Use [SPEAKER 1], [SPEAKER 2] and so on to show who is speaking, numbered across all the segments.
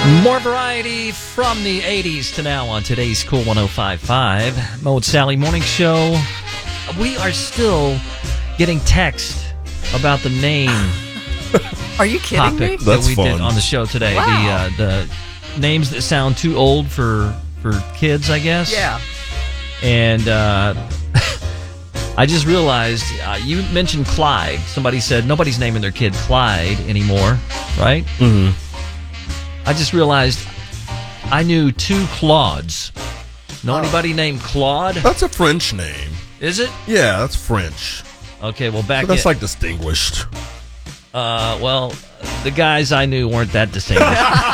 [SPEAKER 1] More variety from the 80s to now on today's Cool 105.5. Mo and Sally Morning Show. We are still getting text about the name
[SPEAKER 2] Are you kidding me?
[SPEAKER 1] that we did on the show today.
[SPEAKER 2] Wow.
[SPEAKER 1] The names that sound too old for kids, I guess.
[SPEAKER 2] Yeah.
[SPEAKER 1] And I just realized you mentioned Clyde. Somebody said nobody's naming their kid Clyde anymore, right?
[SPEAKER 3] Mm-hmm.
[SPEAKER 1] I just realized I knew two Claudes. Know anybody named Claude?
[SPEAKER 3] That's a French name.
[SPEAKER 1] Is it?
[SPEAKER 3] Yeah, that's French.
[SPEAKER 1] Okay, well, back
[SPEAKER 3] So that's like distinguished.
[SPEAKER 1] well, the guys I knew weren't that distinguished.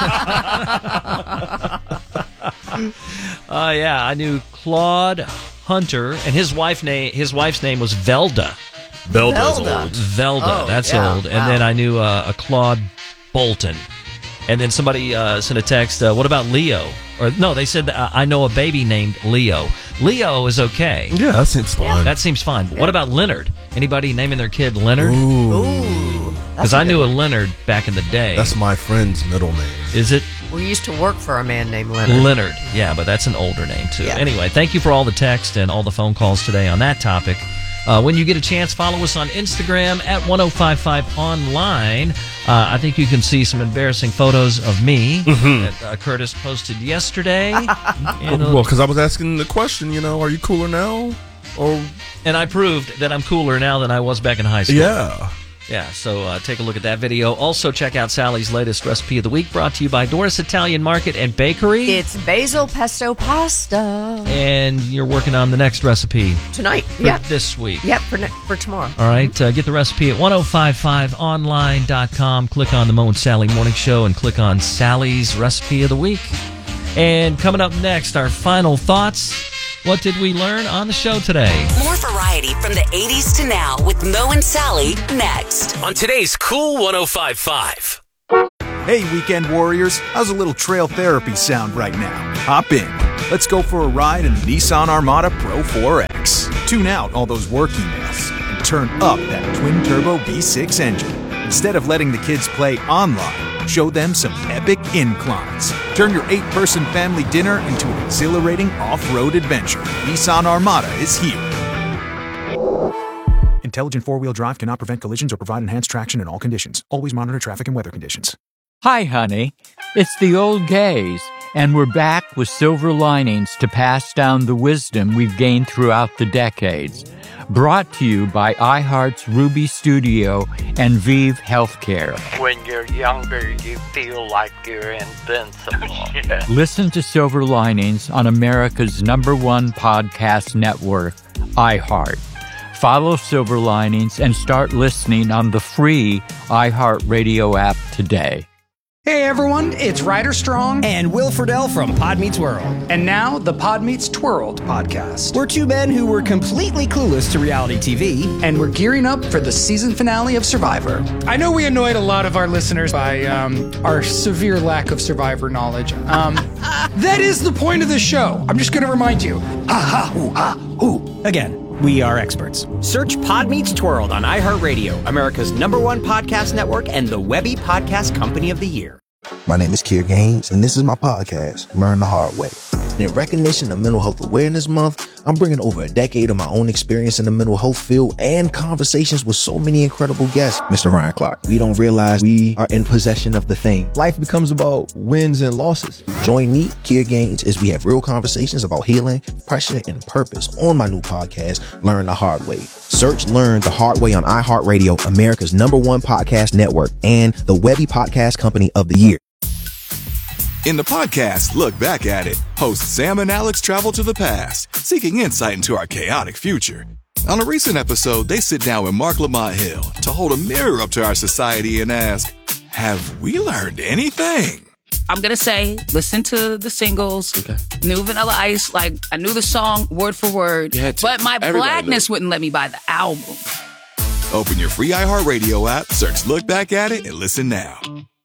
[SPEAKER 1] Yeah, I knew Claude Hunter, and his wife's name was Velda.
[SPEAKER 3] Velda's old.
[SPEAKER 1] Velda, that's
[SPEAKER 2] yeah.
[SPEAKER 1] old. And
[SPEAKER 2] Wow.
[SPEAKER 1] then I knew a Claude Bolton. And then somebody sent a text, what about Leo? Or no, they said, I know a baby named Leo. Leo is okay.
[SPEAKER 3] Yeah, that seems fine.
[SPEAKER 1] That seems fine. But what about Leonard? Anybody naming their kid Leonard?
[SPEAKER 2] Ooh.
[SPEAKER 1] Because I knew a Leonard back in the day.
[SPEAKER 3] That's my friend's middle name.
[SPEAKER 1] Is it?
[SPEAKER 2] We used to work for a man named Leonard.
[SPEAKER 1] Leonard. Yeah, but that's an older name, too.
[SPEAKER 2] Yeah.
[SPEAKER 1] Anyway, thank you for all the text and all the phone calls today on that topic. When you get a chance, follow us on Instagram at 1055 online. I think you can see some embarrassing photos of me that Curtis posted yesterday.
[SPEAKER 3] Well, because I was asking the question, are you cooler now?
[SPEAKER 1] And I proved that I'm cooler now than I was back in high school.
[SPEAKER 3] Yeah.
[SPEAKER 1] Yeah, so take a look at that video. Also, check out Sally's latest recipe of the week, brought to you by Doris Italian Market and Bakery.
[SPEAKER 2] It's basil pesto pasta.
[SPEAKER 1] And you're working on the next recipe
[SPEAKER 2] Tonight.
[SPEAKER 1] for
[SPEAKER 2] Yep.
[SPEAKER 1] this week.
[SPEAKER 2] Yep, for tomorrow.
[SPEAKER 1] All right, get the recipe at 1055online.com. Click on the Mo and Sally Morning Show and click on Sally's recipe of the week. And coming up next, our final thoughts. What did we learn on the show today?
[SPEAKER 4] More variety from the 80s to now with Mo and Sally next on today's Cool 105.5.
[SPEAKER 5] Hey, weekend warriors, how's a little trail therapy sound right now? Hop in. Let's go for a ride in the Nissan Armada Pro 4X. Tune out all those work emails and turn up that twin-turbo V6 engine. Instead of letting the kids play online, show them some epic inclines. Turn your 8-person family dinner into an exhilarating off-road adventure. Nissan Armada is here. Intelligent four-wheel drive cannot prevent collisions or provide enhanced traction in all conditions. Always monitor traffic and weather conditions.
[SPEAKER 6] Hi, honey. It's the old gays, and we're back with silver linings to pass down the wisdom we've gained throughout the decades. Brought to you by iHeart's Ruby Studio and Vive Healthcare.
[SPEAKER 7] When you're younger, you feel like you're invincible. Yeah.
[SPEAKER 6] Listen to Silver Linings on America's #1 podcast network, iHeart. Follow Silver Linings and start listening on the free iHeartRadio app today.
[SPEAKER 8] Hey everyone, it's Ryder Strong
[SPEAKER 9] and Will Friedle from Pod Meets World.
[SPEAKER 8] And now the Pod Meets Twirled podcast.
[SPEAKER 9] We're two men who were completely clueless to reality TV.
[SPEAKER 8] And we're gearing up for the season finale of Survivor. I know we annoyed a lot of our listeners by our severe lack of Survivor knowledge. That is the point of the show. I'm just going to remind you.
[SPEAKER 9] Again, we are experts. Search Pod Meets Twirled on iHeartRadio, America's #1 podcast network and the Webby Podcast Company of the Year.
[SPEAKER 10] My name is Kier Gaines, and this is my podcast, Learn the Hard Way. In recognition of Mental Health Awareness Month, I'm bringing over a decade of my own experience in the mental health field and conversations with so many incredible guests. Mr. Ryan Clark, we don't realize we are in possession of the thing. Life becomes about wins and losses. Join me, Kier Gaines, as we have real conversations about healing, pressure, and purpose on my new podcast, Learn the Hard Way. Search Learn the Hard Way on iHeartRadio, America's #1 podcast network, and the Webby Podcast Company of the Year.
[SPEAKER 11] In the podcast, Look Back at It, hosts Sam and Alex travel to the past, seeking insight into our chaotic future. On a recent episode, they sit down with Mark Lamont Hill to hold a mirror up to our society and ask, have we learned anything?
[SPEAKER 12] I'm going to say, listen to the singles, New Vanilla Ice, like I knew the song word for word, but my blackness wouldn't let me buy the album.
[SPEAKER 11] Open your free iHeartRadio app, search Look Back at It, and listen now.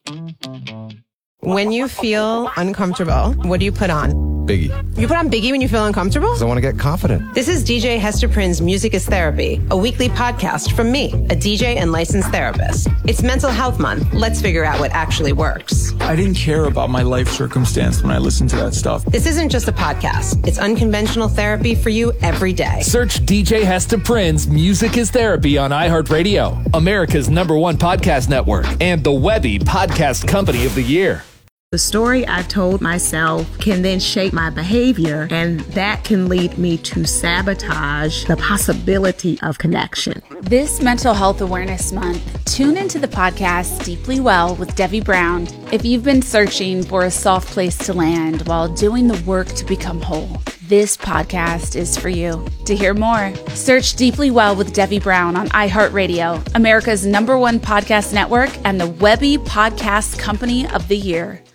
[SPEAKER 13] When you feel uncomfortable, what do you put on?
[SPEAKER 14] Biggie.
[SPEAKER 13] You put on Biggie when you feel uncomfortable?
[SPEAKER 14] Because I want to get confident.
[SPEAKER 13] This is DJ Hester Prynne's Music is Therapy, a weekly podcast from me, a DJ and licensed therapist. It's Mental Health Month. Let's figure out what actually works.
[SPEAKER 14] I didn't care about my life circumstance when I listened to that stuff.
[SPEAKER 13] This isn't just a podcast. It's unconventional therapy for you every day.
[SPEAKER 15] Search DJ Hester Prynne's Music is Therapy on iHeartRadio, America's #1 podcast network, and the Webby Podcast Company of the Year.
[SPEAKER 16] The story I told myself can then shape my behavior, and that can lead me to sabotage the possibility of connection.
[SPEAKER 17] This Mental Health Awareness Month, tune into the podcast Deeply Well with Debbie Brown if you've been searching for a soft place to land while doing the work to become whole. This podcast is for you. To hear more, search Deeply Well with Debbie Brown on iHeartRadio, America's #1 podcast network, and the Webby Podcast Company of the Year.